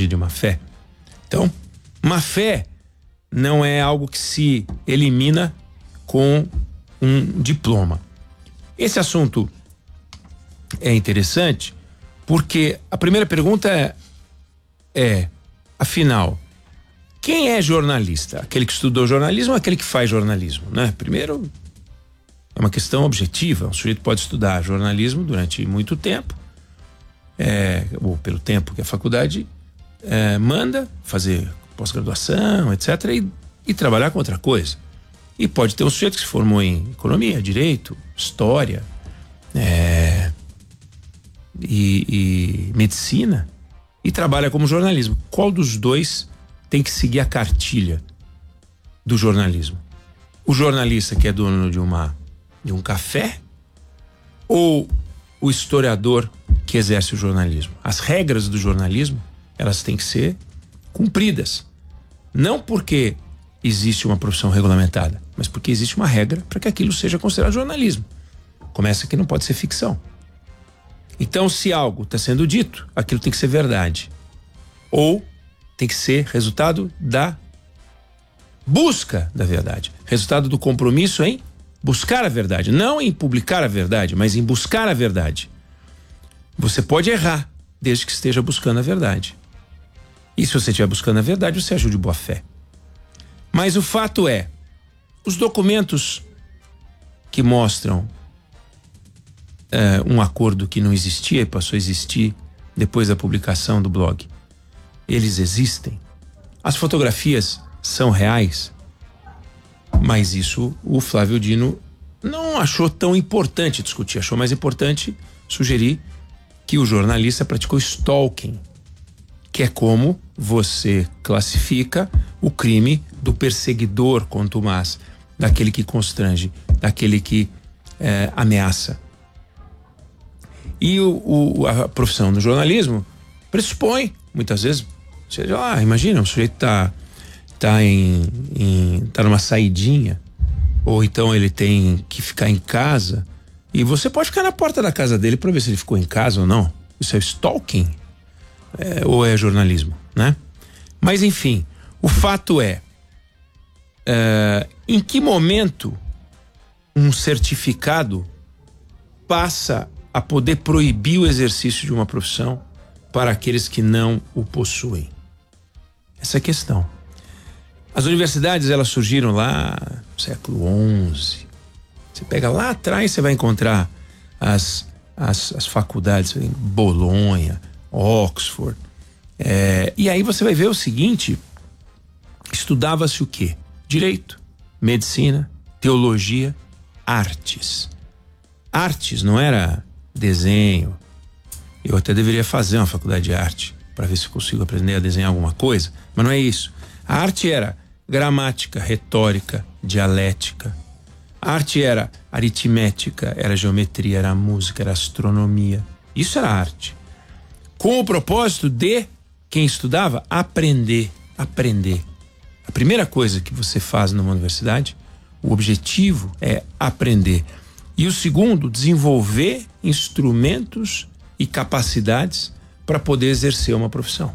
emergir de uma fé. Então, má fé não é algo que se elimina com um diploma. Esse assunto é interessante porque a primeira pergunta é, afinal, quem é jornalista? Aquele que estudou jornalismo ou aquele que faz jornalismo, né? Primeiro, é uma questão objetiva. Um sujeito pode estudar jornalismo durante muito tempo, ou pelo tempo que a faculdade manda, fazer pós-graduação, etc., e trabalhar com outra coisa. E pode ter um sujeito que se formou em economia, direito, história, e medicina, e trabalha como jornalismo. Qual dos dois tem que seguir a cartilha do jornalismo? O jornalista que é dono de um café ou o historiador que exerce o jornalismo? As regras do jornalismo, elas têm que ser cumpridas. Não porque existe uma profissão regulamentada, mas porque existe uma regra para que aquilo seja considerado jornalismo. Começa que não pode ser ficção. Então, se algo está sendo dito, aquilo tem que ser verdade. Ou tem que ser resultado da busca da verdade. Resultado do compromisso em buscar a verdade. Não em publicar a verdade, mas em buscar a verdade. Você pode errar, desde que esteja buscando a verdade. E se você estiver buscando a verdade, você agiu de boa fé. Mas o fato é, os documentos que mostram um acordo que não existia e passou a existir depois da publicação do blog, eles existem. As fotografias são reais, mas isso o Flávio Dino não achou tão importante discutir. Achou mais importante sugerir que o jornalista praticou stalking, que é como você classifica o crime do perseguidor contumaz, daquele que constrange, daquele que ameaça. E a profissão do jornalismo pressupõe, muitas vezes, imagina, um sujeito tá numa saidinha, ou então ele tem que ficar em casa, e você pode ficar na porta da casa dele para ver se ele ficou em casa ou não. Isso é stalking? Ou é jornalismo, né? Mas enfim, o fato é, em que momento um certificado passa a poder proibir o exercício de uma profissão para aqueles que não o possuem? Essa é a questão. As universidades, elas surgiram lá no século XI. Você pega lá atrás, você vai encontrar as faculdades em Bolonha, Oxford. E aí você vai ver o seguinte: estudava-se o quê? Direito, medicina, teologia, artes. Artes não era desenho. Eu até deveria fazer uma faculdade de arte para ver se eu consigo aprender a desenhar alguma coisa, mas não é isso. A arte era gramática, retórica, dialética. A arte era aritmética, era geometria, era música, era astronomia. Isso era arte. Com o propósito de quem estudava aprender. A primeira coisa que você faz numa universidade, o objetivo é aprender. E o segundo, desenvolver instrumentos e capacidades para poder exercer uma profissão.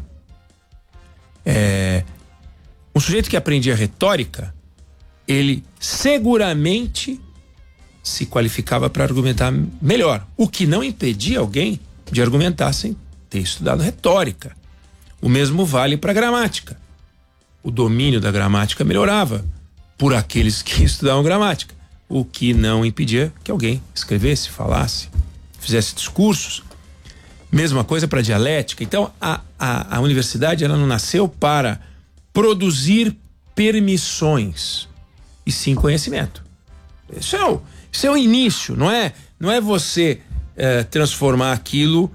Um sujeito que aprendia retórica, ele seguramente se qualificava para argumentar melhor, o que não impedia alguém de argumentar sem ter estudado retórica. O mesmo vale para a gramática. O domínio da gramática melhorava por aqueles que estudavam gramática, o que não impedia que alguém escrevesse, falasse, fizesse discursos. Mesma coisa para a dialética. Então, a universidade, ela não nasceu para produzir permissões, e sim conhecimento. Isso é o início, não é você transformar aquilo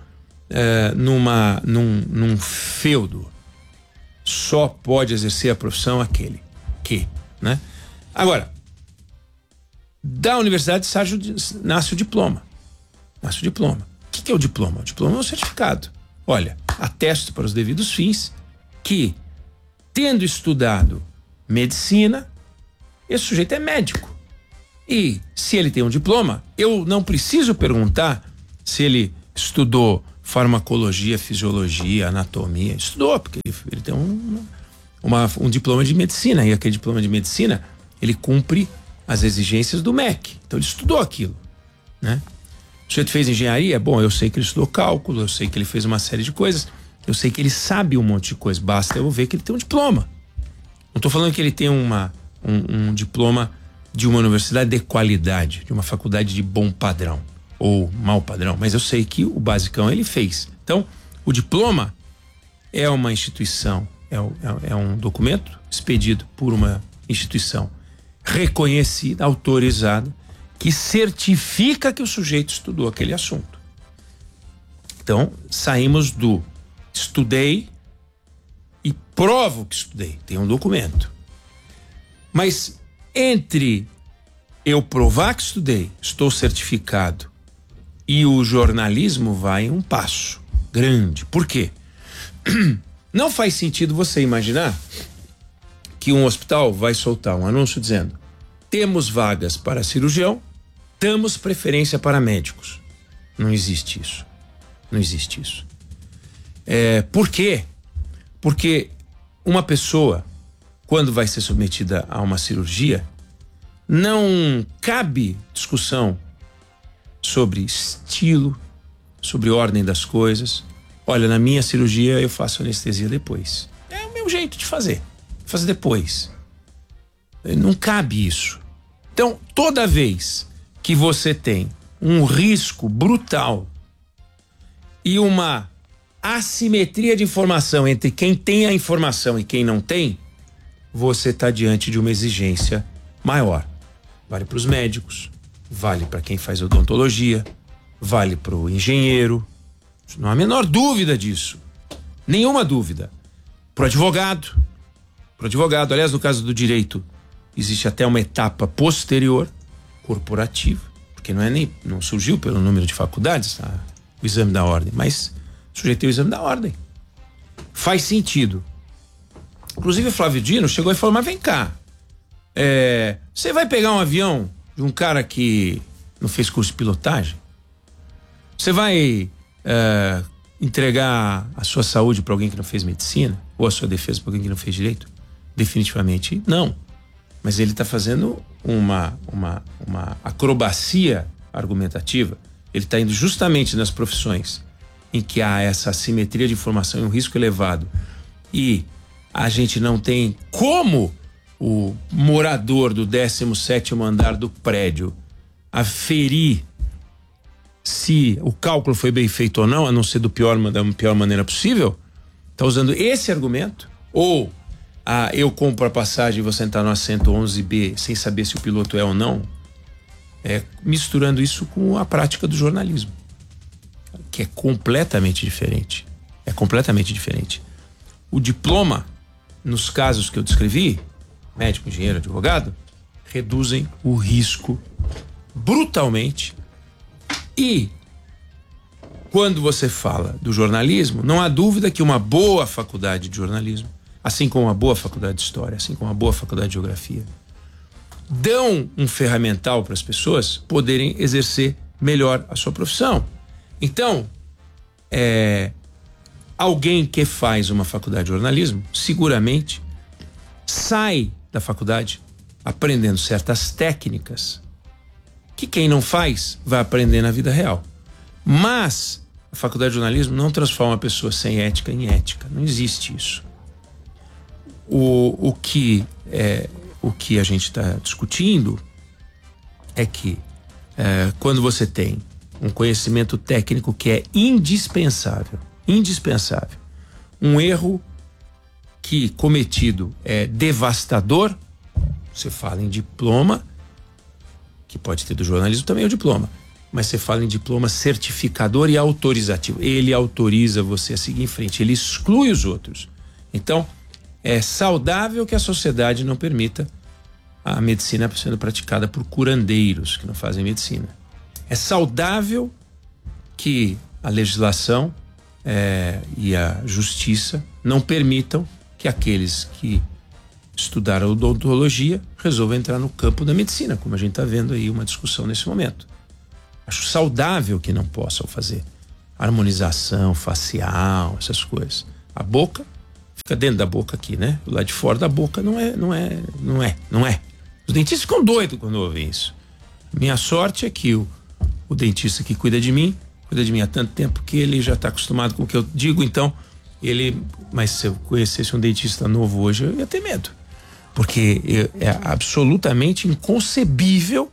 num feudo. Só pode exercer a profissão aquele que, né? Agora, da universidade nasce o diploma. O que é o diploma? O diploma é um certificado. Olha, atesto para os devidos fins que, tendo estudado medicina, esse sujeito é médico. E se ele tem um diploma, eu não preciso perguntar se ele estudou farmacologia, fisiologia, anatomia. Estudou, porque ele tem um diploma de medicina, e aquele diploma de medicina, ele cumpre as exigências do MEC. Então ele estudou aquilo, né? O sujeito fez engenharia, bom, eu sei que ele estudou cálculo, eu sei que ele fez uma série de coisas, eu sei que ele sabe um monte de coisa, basta eu ver que ele tem um diploma. Não estou falando que ele tem um diploma de uma universidade de qualidade, de uma faculdade de bom padrão ou mau padrão, mas eu sei que o basicão ele fez. Então, o diploma é uma instituição, é um documento expedido por uma instituição reconhecida, autorizada, que certifica que o sujeito estudou aquele assunto. Então, saímos do estudei e provo que estudei. Tem um documento. Mas entre eu provar que estudei, estou certificado, e o jornalismo vai um passo grande. Por quê? Não faz sentido você imaginar que um hospital vai soltar um anúncio dizendo: temos vagas para cirurgião, damos preferência para médicos. Não existe isso. Não existe isso. Por quê? Porque uma pessoa, quando vai ser submetida a uma cirurgia, não cabe discussão sobre estilo, sobre ordem das coisas. Olha, na minha cirurgia eu faço anestesia depois. É o meu jeito de fazer depois. Não cabe isso. Então, toda vez que você tem um risco brutal e uma assimetria de informação entre quem tem a informação e quem não tem, você está diante de uma exigência maior. Vale para os médicos, vale para quem faz odontologia, vale para o engenheiro, não há a menor dúvida disso, nenhuma dúvida. Para o advogado, aliás, no caso do direito, existe até uma etapa posterior, corporativa, porque não surgiu pelo número de faculdades, o exame da ordem, mas sujeitei o exame da ordem. Faz sentido. Inclusive o Flávio Dino chegou e falou: mas vem cá, você vai pegar um avião de um cara que não fez curso de pilotagem? Você vai entregar a sua saúde para alguém que não fez medicina? Ou a sua defesa para alguém que não fez direito? Definitivamente não. Mas ele está fazendo uma acrobacia argumentativa. Ele está indo justamente nas profissões em que há essa assimetria de informação e um risco elevado, e a gente não tem como o morador do 17º andar do prédio aferir se o cálculo foi bem feito ou não, a não ser da pior maneira possível. Está usando esse argumento. Ou eu compro a passagem e vou sentar no assento 11B sem saber se o piloto é ou não, misturando isso com a prática do jornalismo, que é completamente diferente. É completamente diferente. O diploma, nos casos que eu descrevi, médico, engenheiro, advogado, reduzem o risco brutalmente. E quando você fala do jornalismo, não há dúvida que uma boa faculdade de jornalismo, assim como uma boa faculdade de história, assim como uma boa faculdade de geografia, dão um ferramental para as pessoas poderem exercer melhor a sua profissão. Então, alguém que faz uma faculdade de jornalismo, seguramente sai da faculdade aprendendo certas técnicas que quem não faz vai aprender na vida real. Mas a faculdade de jornalismo não transforma a pessoa sem ética em ética. Não existe isso. O que a gente está discutindo é que quando você tem um conhecimento técnico que é indispensável, um erro que cometido é devastador, você fala em diploma, que pode ter do jornalismo também o diploma, mas você fala em diploma certificador e autorizativo. Ele autoriza você a seguir em frente, ele exclui os outros. Então, é saudável que a sociedade não permita a medicina sendo praticada por curandeiros que não fazem medicina. É saudável que a legislação e a justiça não permitam que aqueles que estudaram odontologia resolvam entrar no campo da medicina, como a gente está vendo aí uma discussão nesse momento. Acho saudável que não possam fazer harmonização facial, essas coisas. A boca fica dentro da boca aqui, né? O lado de fora da boca não é. Os dentistas ficam doidos quando ouvem isso. Minha sorte é que o dentista que cuida de mim há tanto tempo que ele já está acostumado com o que eu digo, então mas se eu conhecesse um dentista novo hoje, eu ia ter medo. Porque é absolutamente inconcebível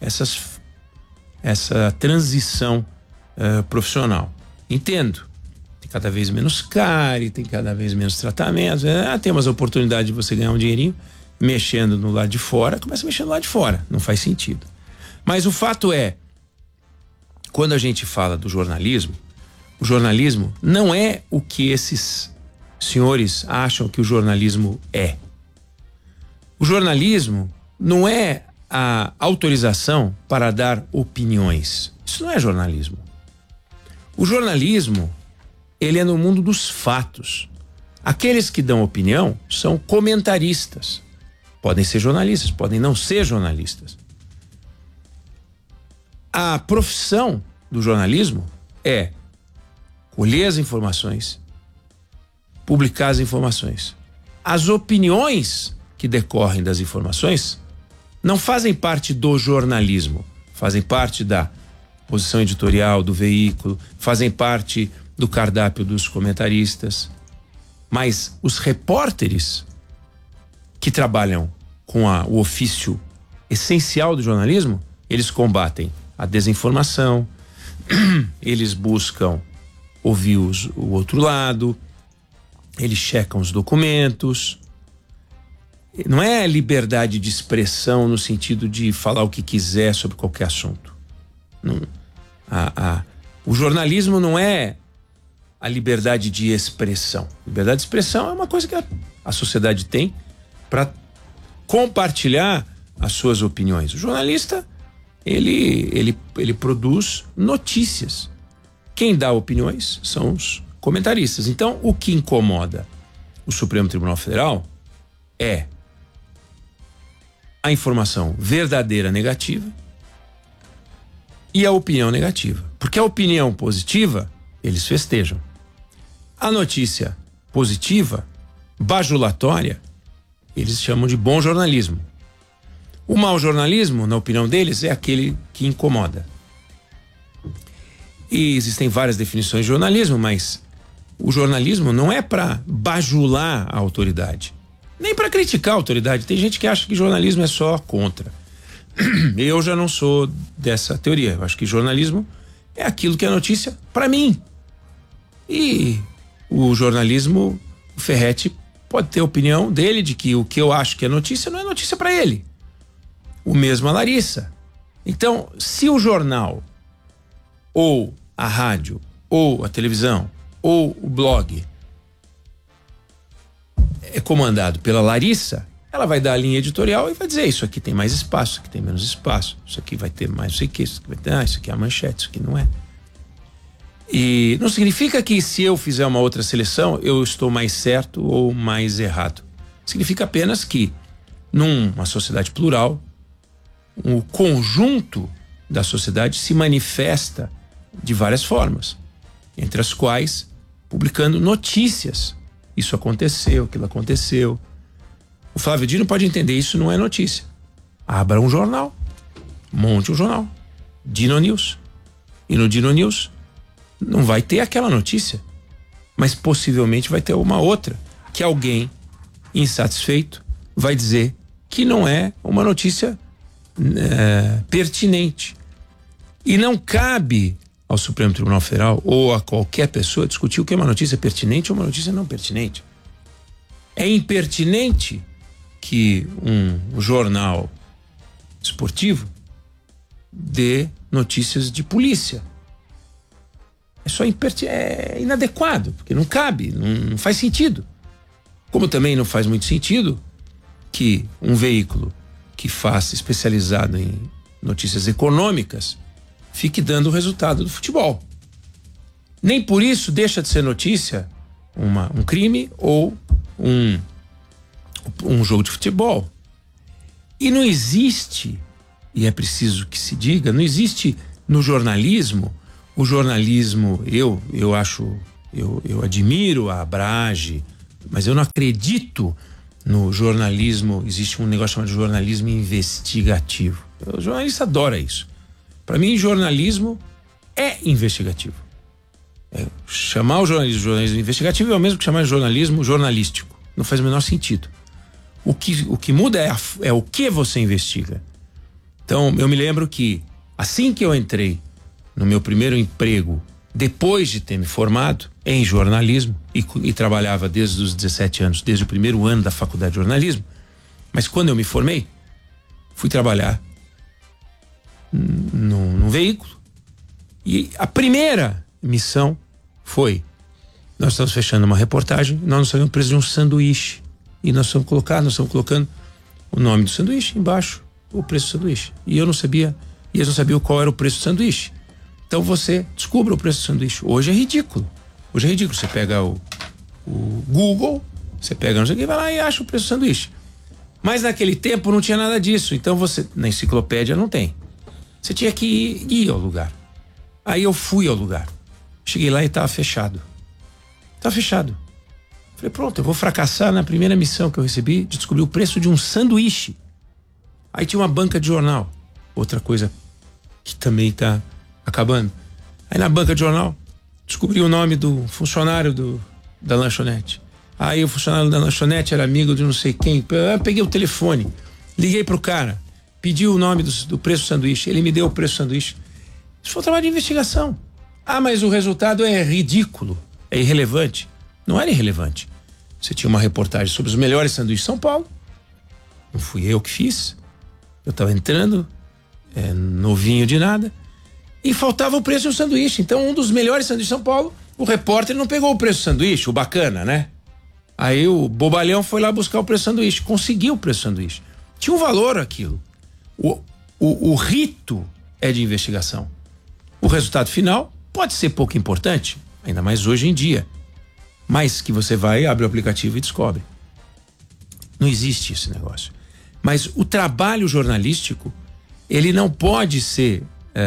essa transição profissional. Entendo. Tem cada vez menos cárie, tem cada vez menos tratamentos. Tem umas oportunidades de você ganhar um dinheirinho mexendo no lado de fora, começa mexendo no lado de fora. Não faz sentido. Mas o fato é, quando a gente fala do jornalismo, o jornalismo não é o que esses senhores acham que o jornalismo é. O jornalismo não é a autorização para dar opiniões. Isso não é jornalismo. O jornalismo, ele é no mundo dos fatos. Aqueles que dão opinião são comentaristas. Podem ser jornalistas, podem não ser jornalistas. A profissão do jornalismo é colher as informações, publicar as informações. As opiniões que decorrem das informações não fazem parte do jornalismo, fazem parte da posição editorial do veículo, fazem parte do cardápio dos comentaristas. Mas os repórteres que trabalham com o ofício essencial do jornalismo, eles combatem a desinformação, eles buscam ouvir o outro lado, eles checam os documentos. Não é liberdade de expressão no sentido de falar o que quiser sobre qualquer assunto. Não, o jornalismo não é a liberdade de expressão. Liberdade de expressão é uma coisa que a sociedade tem para compartilhar as suas opiniões. O jornalista, ele produz notícias. Quem dá opiniões são os comentaristas. Então, o que incomoda o Supremo Tribunal Federal é a informação verdadeira negativa e a opinião negativa. Porque a opinião positiva, eles festejam. A notícia positiva, bajulatória, eles chamam de bom jornalismo. O mau jornalismo, na opinião deles, é aquele que incomoda. E existem várias definições de jornalismo, mas o jornalismo não é para bajular a autoridade, nem para criticar a autoridade. Tem gente que acha que jornalismo é só contra. Eu já não sou dessa teoria. Eu acho que jornalismo é aquilo que é notícia para mim. E o jornalismo, o Ferretti pode ter a opinião dele de que o que eu acho que é notícia não é notícia para ele. O mesmo a Larissa. Então, se o jornal, ou a rádio, ou a televisão, ou o blog é comandado pela Larissa, ela vai dar a linha editorial e vai dizer: isso aqui tem mais espaço, isso aqui tem menos espaço, isso aqui vai ter mais não sei o que, isso aqui vai ter, isso aqui é a manchete, isso aqui não é. E não significa que se eu fizer uma outra seleção eu estou mais certo ou mais errado. Significa apenas que numa sociedade plural, o conjunto da sociedade se manifesta de várias formas, entre as quais publicando notícias. Isso aconteceu, aquilo aconteceu. O Flávio Dino pode entender, isso não é notícia. Abra um jornal, monte um jornal, Dino News. E no Dino News não vai ter aquela notícia, mas possivelmente vai ter uma outra, que alguém insatisfeito vai dizer que não é uma notícia pertinente. E não cabe ao Supremo Tribunal Federal ou a qualquer pessoa discutir o que é uma notícia pertinente ou uma notícia não pertinente. É impertinente que um jornal esportivo dê notícias de polícia. É inadequado, porque não cabe, não faz sentido. Como também não faz muito sentido que um veículo que faça especializado em notícias econômicas fique dando o resultado do futebol. Nem por isso deixa de ser notícia um crime ou um jogo de futebol. E não existe, e é preciso que se diga, não existe no jornalismo, o jornalismo, eu admiro a Abrage, Mas eu não acredito no jornalismo. Existe um negócio chamado jornalismo investigativo. O jornalista adora isso. Para mim, jornalismo é investigativo. Chamar o jornalismo de jornalismo investigativo é o mesmo que chamar de jornalismo jornalístico. Não faz o menor sentido. O que muda é o que você investiga. Então, eu me lembro que assim que eu entrei no meu primeiro emprego, depois de ter me formado em jornalismo e trabalhava desde os 17 anos, desde o primeiro ano da faculdade de jornalismo, mas quando eu me formei, fui trabalhar num veículo e a primeira missão foi: nós estamos fechando uma reportagem, nós estamos preso de um sanduíche e nós estamos colocando o nome do sanduíche embaixo, o preço do sanduíche, e eu não sabia, e eles não sabiam qual era o preço do sanduíche. Então você descubra o preço do sanduíche. Hoje é ridículo. Você pega o Google, você pega não sei o que, vai lá e acha o preço do sanduíche. Mas naquele tempo não tinha nada disso. Então você, na enciclopédia não tem. Você tinha que ir ao lugar. Aí eu fui ao lugar. Cheguei lá e estava fechado. Estava fechado. Falei, pronto, eu vou fracassar na primeira missão que eu recebi de descobrir o preço de um sanduíche. Aí tinha uma banca de jornal. Outra coisa que também está acabando. Aí na banca de jornal descobri o nome do funcionário da lanchonete. Aí o funcionário da lanchonete era amigo de não sei quem. Eu peguei o telefone, liguei pro cara, pedi o nome do preço do sanduíche, ele me deu o preço do sanduíche. Isso foi um trabalho de investigação. Ah, mas o resultado é ridículo, é irrelevante. Não era irrelevante. Você tinha uma reportagem sobre os melhores sanduíches de São Paulo. Não fui eu que fiz. Eu estava entrando, novinho de nada, e faltava o preço do sanduíche. Então, um dos melhores sanduíches de São Paulo, o repórter não pegou o preço do sanduíche, o bacana, né? Aí o bobalhão foi lá buscar o preço do sanduíche, conseguiu o preço do sanduíche. Tinha um valor aquilo. O rito é de investigação. O resultado final pode ser pouco importante, ainda mais hoje em dia, mas que você vai, abre o aplicativo e descobre. Não existe esse negócio. Mas o trabalho jornalístico, ele não pode ser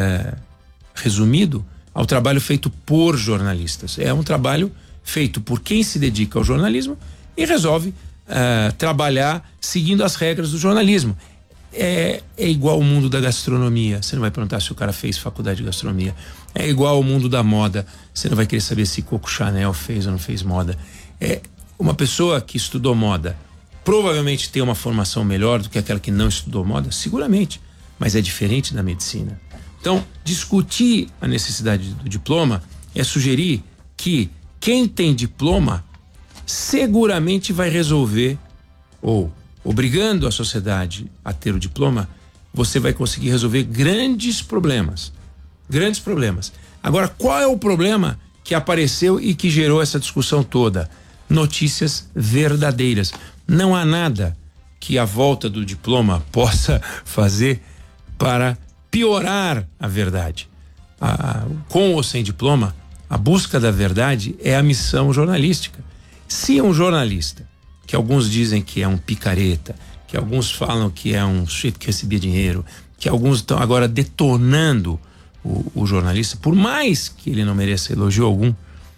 resumido ao trabalho feito por jornalistas. É um trabalho feito por quem se dedica ao jornalismo e resolve trabalhar seguindo as regras do jornalismo. É igual ao mundo da gastronomia. Você não vai perguntar se o cara fez faculdade de gastronomia. É igual ao mundo da moda. Você não vai querer saber se Coco Chanel fez ou não fez moda. Uma pessoa que estudou moda provavelmente tem uma formação melhor do que aquela que não estudou moda, seguramente, mas é diferente da medicina. Então, discutir a necessidade do diploma é sugerir que quem tem diploma seguramente vai resolver, ou obrigando a sociedade a ter o diploma, você vai conseguir resolver grandes problemas. Grandes problemas. Agora, qual é o problema que apareceu e que gerou essa discussão toda? Notícias verdadeiras. Não há nada que a volta do diploma possa fazer para piorar a verdade. Com ou sem diploma, a busca da verdade é a missão jornalística. Se um jornalista, que alguns dizem que é um picareta, que alguns falam que é um sujeito que recebia dinheiro, que alguns estão agora detonando o jornalista, por mais que ele não mereça elogio algum,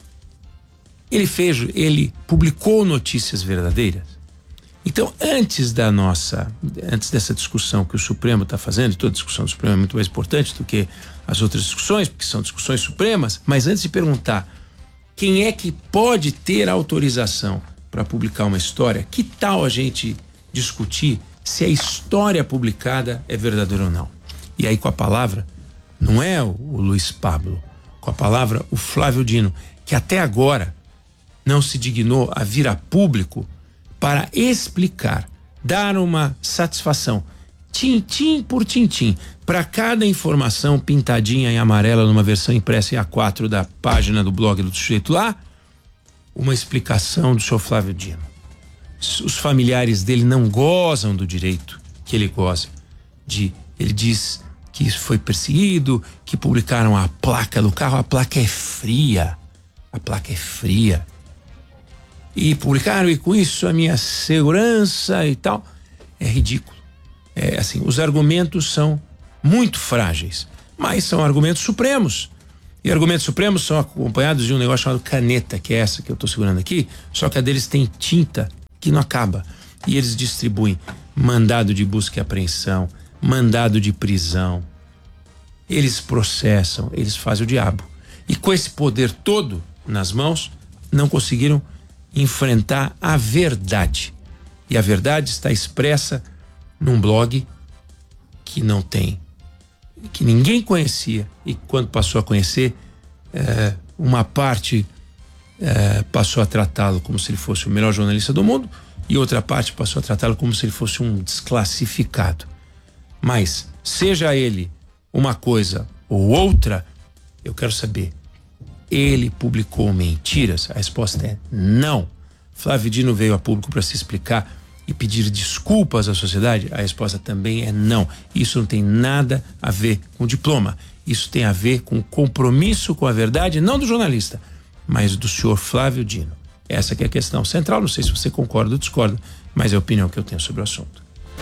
ele publicou notícias verdadeiras. Então, antes dessa discussão que o Supremo está fazendo, toda discussão do Supremo é muito mais importante do que as outras discussões, porque são discussões supremas, mas antes de perguntar quem é que pode ter autorização para publicar uma história, que tal a gente discutir se a história publicada é verdadeira ou não? E aí, com a palavra, não é o Luiz Pablo, com a palavra o Flávio Dino, que até agora não se dignou a vir a público para explicar, dar uma satisfação, tintim por tintim, para cada informação pintadinha em amarela numa versão impressa em A4 da página do blog do sujeito lá, uma explicação do senhor Flávio Dino. Os familiares dele não gozam do direito que ele goza. Ele diz que foi perseguido, que publicaram a placa do carro, a placa é fria. A placa é fria. E publicaram, e com isso a minha segurança e tal. É ridículo. Os argumentos são muito frágeis, mas são argumentos supremos. E argumentos supremos são acompanhados de um negócio chamado caneta, que é essa que eu estou segurando aqui, só que a deles tem tinta que não acaba. E eles distribuem mandado de busca e apreensão, mandado de prisão. Eles processam, eles fazem o diabo. E com esse poder todo nas mãos, não conseguiram enfrentar a verdade. E a verdade está expressa num blog que não tem, que ninguém conhecia, e quando passou a conhecer, uma parte passou a tratá-lo como se ele fosse o melhor jornalista do mundo, e outra parte passou a tratá-lo como se ele fosse um desclassificado. Mas, seja ele uma coisa ou outra, eu quero saber, ele publicou mentiras? A resposta é não. Flávio Dino veio a público para se explicar e pedir desculpas à sociedade? A resposta também é não. Isso não tem nada a ver com diploma. Isso tem a ver com compromisso com a verdade, não do jornalista, mas do senhor Flávio Dino. Essa que é a questão central. Não sei se você concorda ou discorda, mas é a opinião que eu tenho sobre o assunto.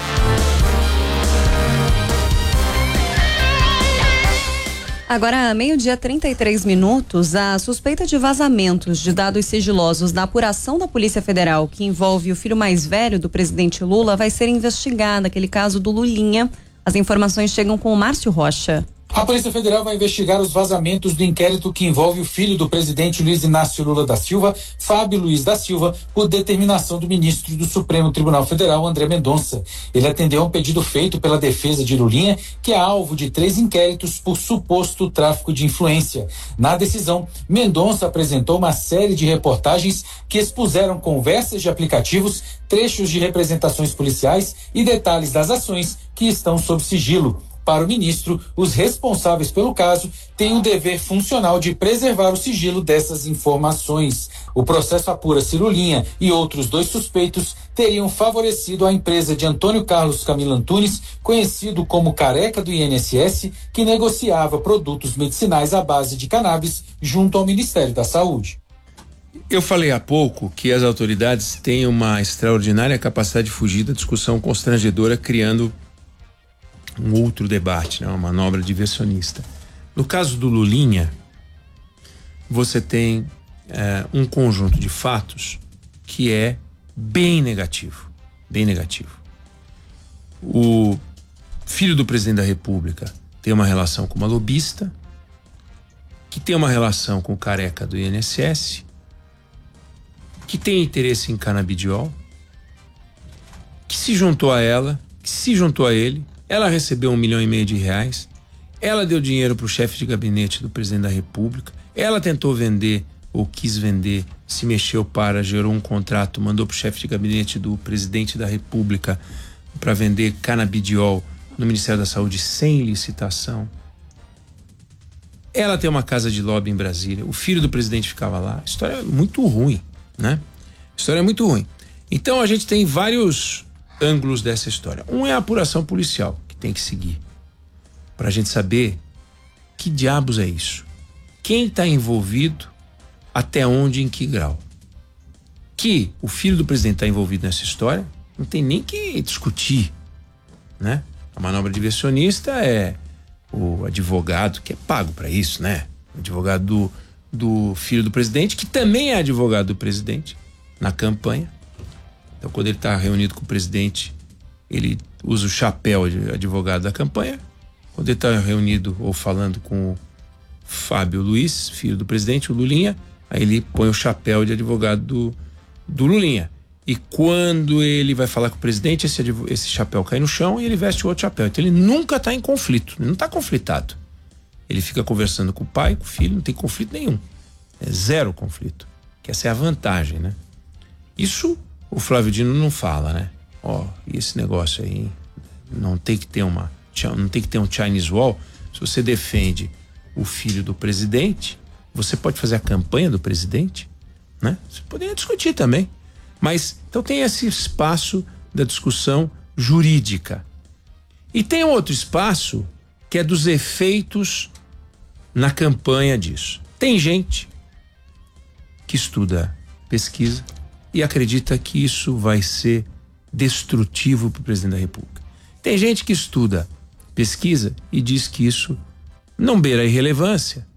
Agora, meio-dia 33 minutos, a suspeita de vazamentos de dados sigilosos na apuração da Polícia Federal, que envolve o filho mais velho do presidente Lula, vai ser investigada, aquele caso do Lulinha. As informações chegam com o Márcio Rocha. A Polícia Federal vai investigar os vazamentos do inquérito que envolve o filho do presidente Luiz Inácio Lula da Silva, Fábio Luiz da Silva, por determinação do ministro do Supremo Tribunal Federal, André Mendonça. Ele atendeu a um pedido feito pela defesa de Lulinha, que é alvo de 3 inquéritos por suposto tráfico de influência. Na decisão, Mendonça apresentou uma série de reportagens que expuseram conversas de aplicativos, trechos de representações policiais e detalhes das ações que estão sob sigilo. Para o ministro, os responsáveis pelo caso têm o dever funcional de preservar o sigilo dessas informações. O processo apura se Lulinha e outros 2 suspeitos teriam favorecido a empresa de Antônio Carlos Camilo Antunes, conhecido como Careca do INSS, que negociava produtos medicinais à base de cannabis junto ao Ministério da Saúde. Eu falei há pouco que as autoridades têm uma extraordinária capacidade de fugir da discussão constrangedora, criando um outro debate, né? Uma manobra diversionista. No caso do Lulinha, você tem um conjunto de fatos que é bem negativo. Bem negativo. O filho do presidente da República tem uma relação com uma lobista, que tem uma relação com o Careca do INSS, que tem interesse em canabidiol, que se juntou a ela, que se juntou a ele. Ela recebeu R$1,5 milhão, ela deu dinheiro para o chefe de gabinete do presidente da República, ela tentou vender ou quis vender, se mexeu para, gerou um contrato, mandou para o chefe de gabinete do presidente da República para vender canabidiol no Ministério da Saúde sem licitação. Ela tem uma casa de lobby em Brasília, o filho do presidente ficava lá. A história é muito ruim, né? A história é muito ruim. Então a gente tem vários ângulos dessa história. Um é a apuração policial, que tem que seguir, para a gente saber que diabos é isso, quem está envolvido, até onde, em que grau. Que o filho do presidente está envolvido nessa história, não tem nem que discutir, né? A manobra diversionista é o advogado que é pago para isso, né? O advogado do filho do presidente, que também é advogado do presidente na campanha. Então, quando ele está reunido com o presidente, ele usa o chapéu de advogado da campanha. Quando ele está reunido ou falando com o Fábio Luiz, filho do presidente, o Lulinha, aí ele põe o chapéu de advogado do Lulinha. E quando ele vai falar com o presidente, esse chapéu cai no chão e ele veste o outro chapéu. Então ele nunca está em conflito, ele não está conflitado. Ele fica conversando com o pai, com o filho, não tem conflito nenhum. É zero conflito. Que essa é a vantagem, né? Isso o Flávio Dino não fala, né? E esse negócio aí, não tem que ter um Chinese Wall. Se você defende o filho do presidente, você pode fazer a campanha do presidente, né? Você poderia discutir também. Mas, então tem esse espaço da discussão jurídica. E tem um outro espaço que é dos efeitos na campanha disso. Tem gente que estuda pesquisa e acredita que isso vai ser destrutivo para o presidente da República. Tem gente que estuda pesquisa e diz que isso não beira a irrelevância,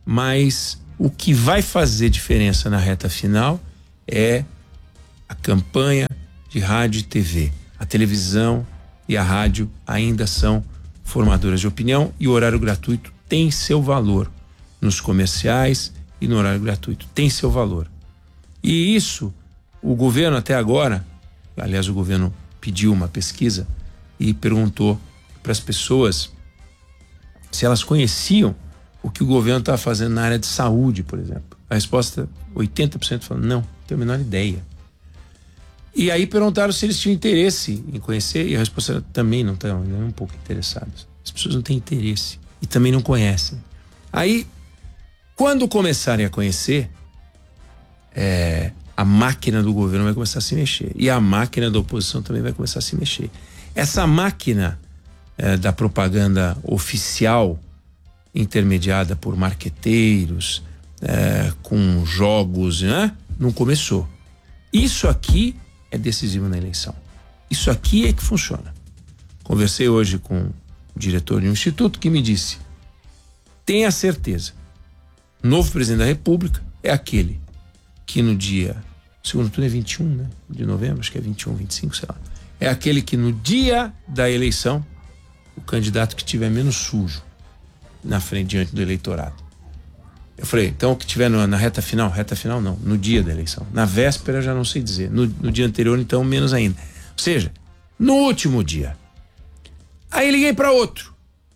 mas o que vai fazer diferença na reta final é a campanha de rádio e TV. A televisão e a rádio ainda são formadoras de opinião e o horário gratuito tem seu valor. Nos comerciais e no horário gratuito tem seu valor. E isso, o governo até agora, aliás, o governo pediu uma pesquisa e perguntou para as pessoas se elas conheciam o que o governo estava fazendo na área de saúde, por exemplo. A resposta, 80% falou, não tenho a menor ideia. E aí perguntaram se eles tinham interesse em conhecer, e a resposta era, também não estão, nem um pouco interessados. As pessoas não têm interesse e também não conhecem. Aí, quando começarem a conhecer, a máquina do governo vai começar a se mexer e a máquina da oposição também vai começar a se mexer. Essa máquina da propaganda oficial, intermediada por marqueteiros, com jogos, né? Não começou. Isso aqui é decisivo na eleição. Isso aqui é que funciona. Conversei hoje com o diretor de um instituto que me disse: tenha certeza, o novo presidente da República é aquele que no dia, o segundo turno é 21, né? De novembro, acho que é 21, 25, sei lá. É aquele que no dia da eleição, o candidato que tiver menos sujo na frente, diante do eleitorado. Eu falei, então o que tiver na reta final não, no dia da eleição. Na véspera já não sei dizer, no dia anterior então menos ainda. Ou seja, no último dia. Aí liguei para outro,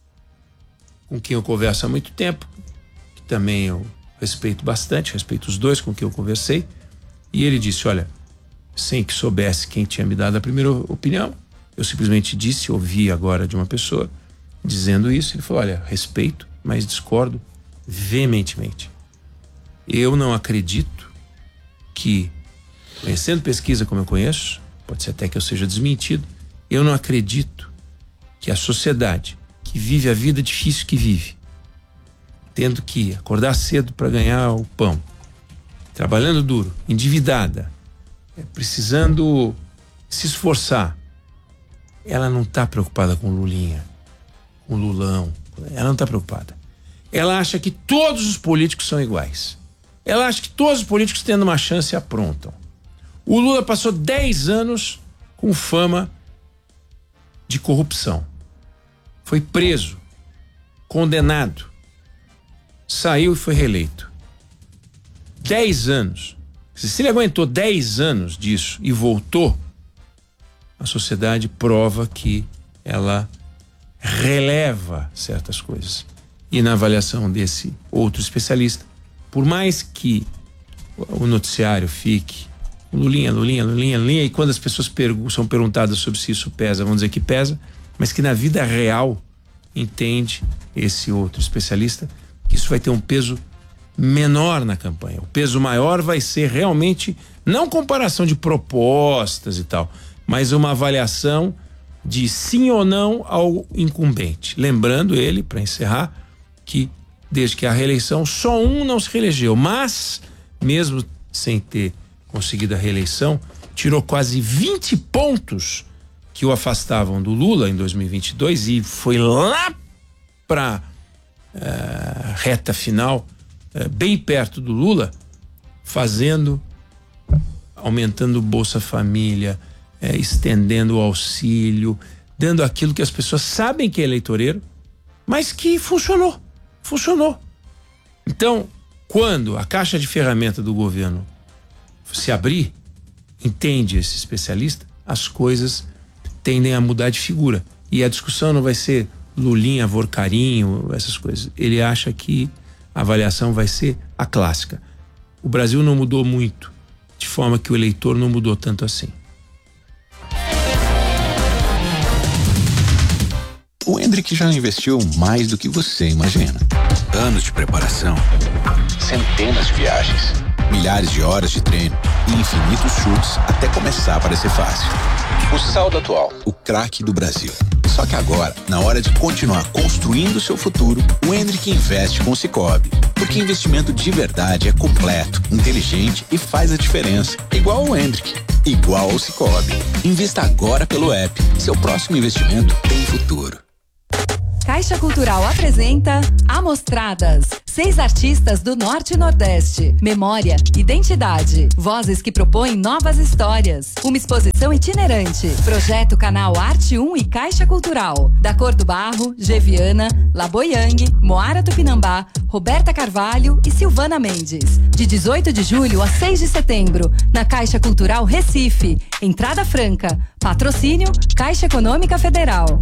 com quem eu converso há muito tempo, que também eu respeito bastante, respeito os dois com quem eu conversei, e ele disse, olha, sem que soubesse quem tinha me dado a primeira opinião, eu simplesmente ouvi agora de uma pessoa dizendo isso, ele falou, olha, respeito, mas discordo veementemente. Eu não acredito que, conhecendo pesquisa como eu conheço, pode ser até que eu seja desmentido, eu não acredito que a sociedade que vive a vida difícil que vive, tendo que acordar cedo para ganhar o pão, trabalhando duro, endividada, precisando se esforçar, ela não está preocupada com Lulinha, com Lulão, ela não está preocupada. Ela acha que todos os políticos são iguais. Ela acha que todos os políticos tendo uma chance aprontam. O Lula passou 10 anos com fama de corrupção. Foi preso, condenado, saiu e foi reeleito. 10 anos. Se ele aguentou 10 anos disso e voltou, a sociedade prova que ela releva certas coisas. E na avaliação desse outro especialista, por mais que o noticiário fique Lulinha, e quando as pessoas são perguntadas sobre se isso pesa, vão dizer que pesa, mas que na vida real, entende esse outro especialista, que isso vai ter um peso menor na campanha. O peso maior vai ser realmente, não comparação de propostas e tal, mas uma avaliação de sim ou não ao incumbente. Lembrando ele, para encerrar, que desde que a reeleição, só um não se reelegeu, mas mesmo sem ter conseguido a reeleição, tirou quase 20 pontos que o afastavam do Lula em 2022 e foi lá para reta final, bem perto do Lula, aumentando o Bolsa Família, estendendo o auxílio, dando aquilo que as pessoas sabem que é eleitoreiro, mas que funcionou. Então, quando a caixa de ferramenta do governo se abrir, entende esse especialista, as coisas tendem a mudar de figura. E a discussão não vai ser Lulinha, Vorcarinho, essas coisas. Ele acha que a avaliação vai ser a clássica. O Brasil não mudou muito, de forma que o eleitor não mudou tanto assim. O Hendrick já investiu mais do que você imagina. Anos de preparação, centenas de viagens, milhares de horas de treino e infinitos chutes até começar a parecer fácil. O saldo atual, o craque do Brasil. Só que agora, na hora de continuar construindo seu futuro, o Hendrick investe com o Sicoob. Porque investimento de verdade é completo, inteligente e faz a diferença. Igual o Hendrick, igual ao Sicoob. Invista agora pelo app. Seu próximo investimento tem futuro. Caixa Cultural apresenta Amostradas. 6 artistas do Norte e Nordeste. Memória, identidade. Vozes que propõem novas histórias. Uma exposição itinerante. Projeto Canal Arte 1 e Caixa Cultural. Da Cor do Barro, Geviana, Laboyang, Moara Tupinambá, Roberta Carvalho e Silvana Mendes. De 18 de julho a 6 de setembro, na Caixa Cultural Recife. Entrada franca. Patrocínio Caixa Econômica Federal.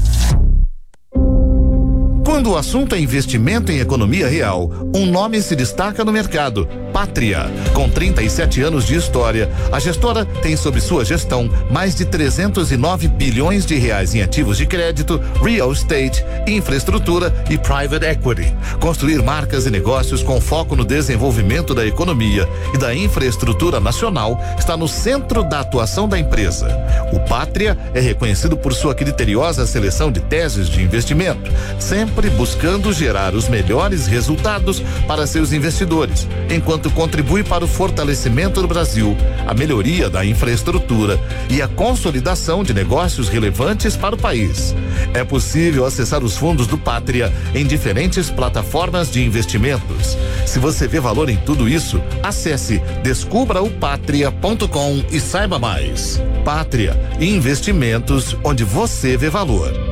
Quando o assunto é investimento em economia real, um nome se destaca no mercado: Pátria. Com 37 anos de história, a gestora tem sob sua gestão mais de 309 bilhões de reais em ativos de crédito, real estate, infraestrutura e private equity. Construir marcas e negócios com foco no desenvolvimento da economia e da infraestrutura nacional está no centro da atuação da empresa. O Pátria é reconhecido por sua criteriosa seleção de teses de investimento, sempre buscando gerar os melhores resultados para seus investidores, enquanto contribui para o fortalecimento do Brasil, a melhoria da infraestrutura e a consolidação de negócios relevantes para o país. É possível acessar os fundos do Pátria em diferentes plataformas de investimentos. Se você vê valor em tudo isso, acesse descubraopatria.com e saiba mais. Pátria, investimentos onde você vê valor.